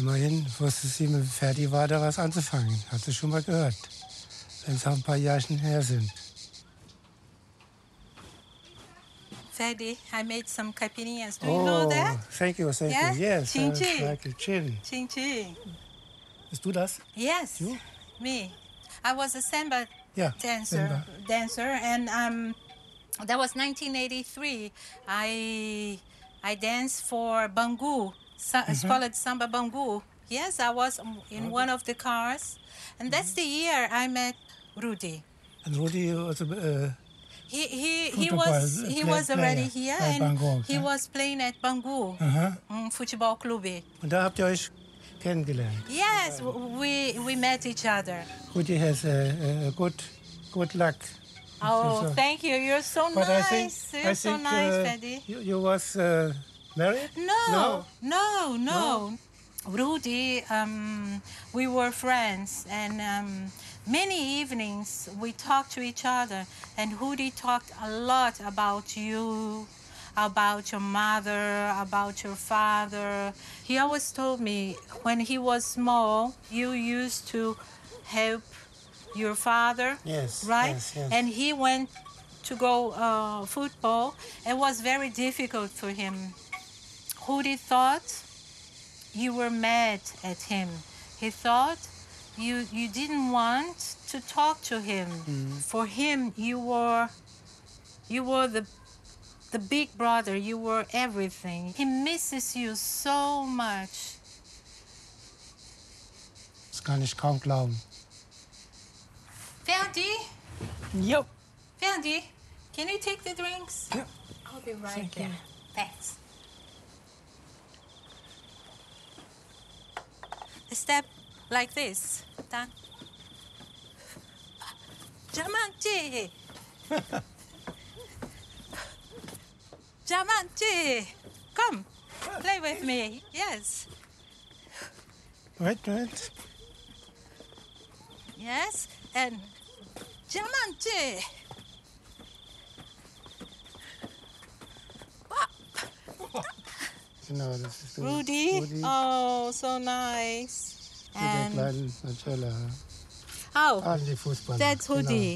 Immerhin wusste sie, mit Ferdi war da was anzufangen. Hat sie schon mal gehört. Wenn es auch ein paar Jahrchen her sind. Ferdi, I made some caipirinhas. Do you know that? Thank you, thank Yeah? you. Yes, Chin chin. like a chin. Ching ching. Bist du das? Yes, You? me. I was a samba Ja, dancer, Samba. and that was 1983. I danced for Bangu. It's called Samba Bangu. Yes, I was in one of the cars, and that's the year I met Rudy. And Rudi was He Football was already player here, bei and Bangu, he was playing at Bangu Football Club. Und da habt ihr euch kennengelernt. Yes, we met each other. Rudi has a good luck. Oh, So- thank you. You're so But nice. I You're think so nice, Freddy. you was married? No. Rudy, we were friends, and many evenings we talked to each other, and Rudy talked a lot about you, about your mother, about your father. He always told me when he was small, you used to help your father, Yes, right? yes. And he went to go football. It was very difficult for him. Rudy thought you were mad at him. He thought you didn't want to talk to him. For him, you were the big brother. You were everything. He misses you so much. Das kann ich kaum glauben. Ferdi, Jo. Ferdi, can you take the drinks? Ja. I'll be right Thank you. there. Thanks. Step like this. Done. Diamante! Diamante! Come, play with me. Yes. Wait. Yes. And Diamante! Genau, das ist Rudy? Oh, so nice. Der And kleine Marcella. oh, Die Fußballer. that's Genau. Rudy.